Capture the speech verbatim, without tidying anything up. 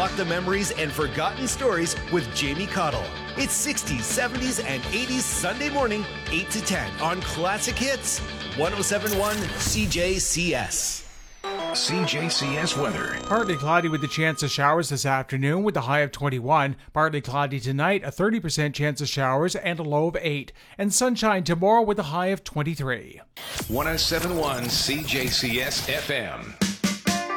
Unlock the memories and forgotten stories with Jamie Cottle. It's sixties, seventies, and eighties Sunday morning, eight to ten on Classic Hits, one oh seven point one C J C S. C J C S weather. Partly cloudy with a chance of showers this afternoon with a high of twenty-one. Partly cloudy tonight, a thirty percent chance of showers and a low of eight. And sunshine tomorrow with a high of twenty-three. one oh seven point one C J C S F M.